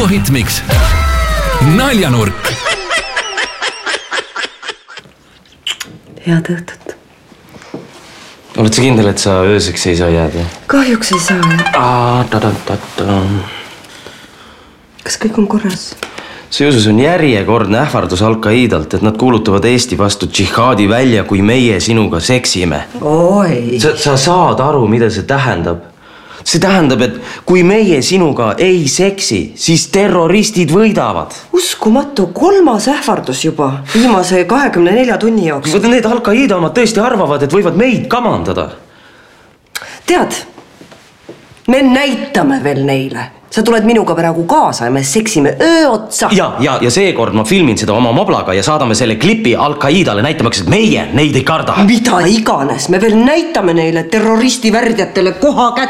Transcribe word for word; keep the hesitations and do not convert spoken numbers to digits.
Hitmix. Naljanurk. Head õhtut. Oled sa kindel, et sa ööseks ei saa jääda? Kahjuks ei saa. Aa, ta, ta, ta, ta. Kas kõik on korras? Seoses on järjekordne ähvardus Al-Qaidalt, et nad kuulutavad Eesti vastu džihaadi välja, kui meie sinuga seksime. Oi. Sa, sa saad aru, mida see tähendab? See tähendab, et kui meie sinuga ei seksi, siis terroristid võidavad. Uskumatu, kolmas ähvardus juba viimase kahekümne nelja tunni jooksul. Need Al-Qaida omad tõesti arvavad, et võivad meid kamandada. Tead, me näitame veel neile. Sa tuled minuga praegu kaasa ja me seksime öö otsa. Ja, ja, ja seekord ma filmin seda oma moblaga ja saadame selle klipi Al-Qaidale näitamaks, et meie neid ei karda. Mida iganes, me veel näitame neile terroristivärdjatele koha kätte.